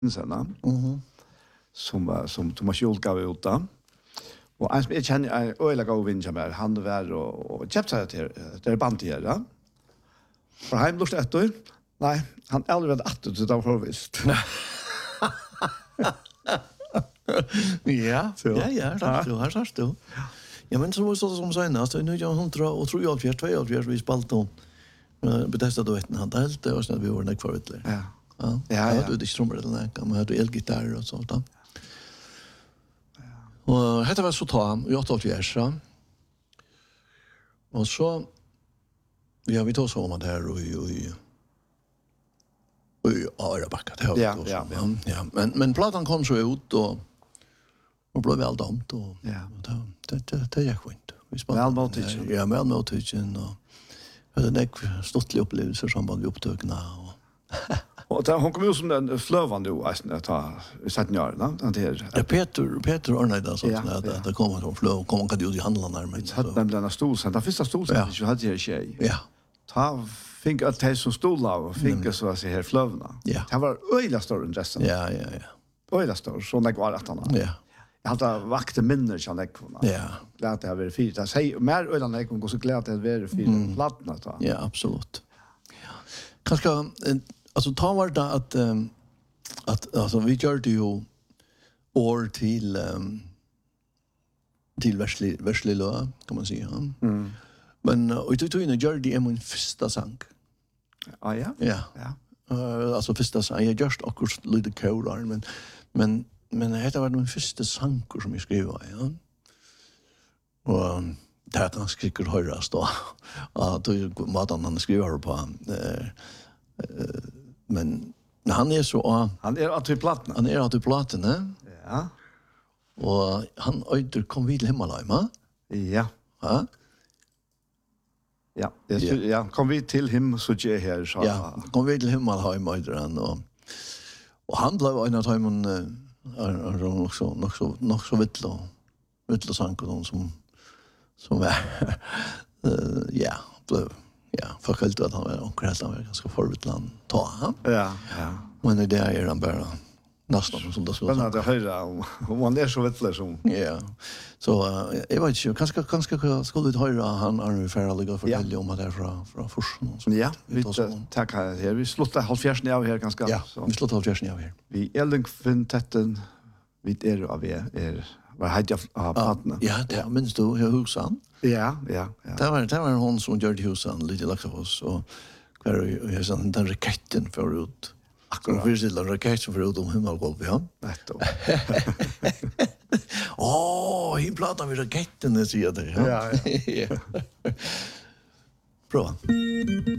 som Thomas Hjult gav ut da. Og en som jeg kjenner er øyelig gav vinner med, han var og kjøpte seg til det bandet her, ja. For han lurte etter, nei, han aldri vært etter til det var forvist. Ja, her sørst du. Ja, men så var det som senest, nu er hun og tror jeg 2 vi spalte om Bethesda du vet, han delte oss når vi var nekk for vittler. Ja. Ja. Hadde ikke strømmer eller nekk, man hadde elgitarrer og sånt da. Og dette var så ta, i 8 og så, ja, vi tog så om det her og i Arabakka, det har vi tog så om. Ja. Men platan kom så ut, og ble vel dømt, og det gikk fint. Vel mottidgen. Ja, vel mottidgen, og vi hadde nekk stortlige opplevelser sammen med opptøkene, Og hon kom jo som den fløvan du, i 17 år, da? Ja, Peter ordnet det sånn at det kom en fløv, kom han ut i handelen der. Det hadde nemlig denne stolsen, den første stolsen, du hadde her tjej. Ja. Ta fikk alt det som stod av, og fikk så å si her fløvene. Ja. Det var øyla større enn resten. Ja. Øyla større, sånn jeg var etter han. Ja. Jeg hadde vakte minner til han ekvåna. Ja. Glad at jeg har vært fyrt. Jeg sier mer øyla enn ekvåna, så glad at jeg har vært fyrt platene. Ja, absolutt. Kanskje, alltså ta var det att alltså vi gör det ju år till värslig lö kan man säga. Men och det tog in gör det min första sång. Ah ja. Ja. Alltså första sång jag just akkurat lite kör men det var min första sång som jag skrev ja. Och det har ganska säkert höras då. Att maten han skriver på men han är så han är att vi platna. Han är att vi platna. Ja. Och han öder kom vid hemmalajma. Ja. Ja. Ja, ja, kom vi till him så jag här så. Ja, kom vi till hemmalajma öder han och han blev en av timon nog så vittlo sank som var ja, blev ja, för helt att han var helt han var ganska förvittland ta han. Ja. Men det är han bara nästan som det så. Men det höra om han är så vittlig som. Ja. Så jag vet inte kanske skulle vi höra han är ungefär lika fortälja om det från forskning. Ja, vi tackar här. Vi sluttar halvfjärsen av här ganska. Ja, vi sluttar halvfjärsen av här. Vi Ellingfintetten vid av var hade jag partner. Ja, det minns du hur husan? Ja. Det var hon som gjorde husan lite lagt av oss och kvar jag sa den raketten för ut. Akkurat för den raketten för ut om himmelgolv ja. Netto. Hin pratar vi raketten det säger det. Ja. Bra.